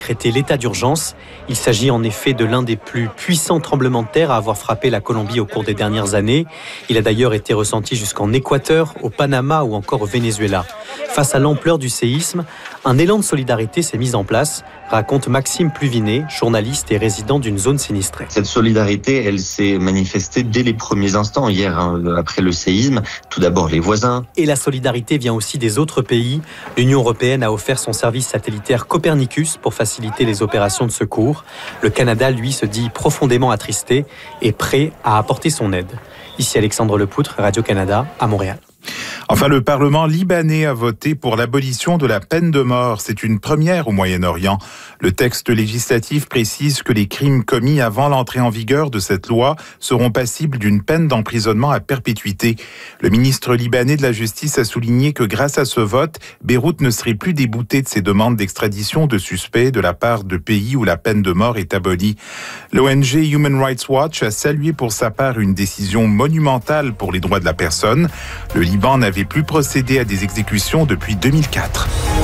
Décréter l'état d'urgence. Il s'agit en effet de l'un des plus puissants tremblements de terre à avoir frappé la Colombie au cours des dernières années. Il a d'ailleurs été ressenti jusqu'en Équateur, au Panama ou encore au Venezuela. Face à l'ampleur du séisme, un élan de solidarité s'est mis en place, raconte Maxime Pluvinet, journaliste et résident d'une zone sinistrée. Cette solidarité, elle s'est manifestée dès les premiers instants hier, après le séisme. Tout d'abord les voisins. Et la solidarité vient aussi des autres pays. L'Union européenne a offert son service satellitaire Copernicus pour faciliter les opérations de secours. Le Canada, lui, se dit profondément attristé et prêt à apporter son aide. Ici Alexandre Lepoutre, Radio-Canada, à Montréal. Enfin, le Parlement libanais a voté pour l'abolition de la peine de mort. C'est une première au Moyen-Orient. Le texte législatif précise que les crimes commis avant l'entrée en vigueur de cette loi seront passibles d'une peine d'emprisonnement à perpétuité. Le ministre libanais de la Justice a souligné que grâce à ce vote, Beyrouth ne serait plus débouté de ses demandes d'extradition de suspects de la part de pays où la peine de mort est abolie. L'ONG Human Rights Watch a salué pour sa part une décision monumentale pour les droits de la personne. Le Liban n'avait plus procédé à des exécutions depuis 2004.